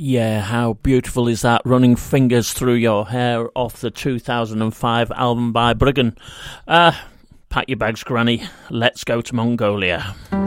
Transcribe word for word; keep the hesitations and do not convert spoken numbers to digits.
Yeah, how beautiful is that? Running Fingers Through Your Hair off the two thousand five album by Briggan. Uh, pack your bags, Granny. Let's go to Mongolia.